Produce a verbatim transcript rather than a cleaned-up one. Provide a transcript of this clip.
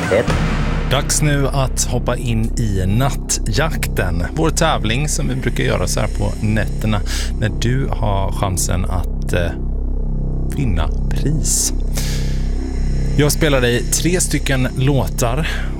ett. Dags nu att hoppa in i nattjakten. Vår tävling som vi brukar göra så här på nätterna när du har chansen att eh, vinna pris. Jag spelar dig tre stycken låtar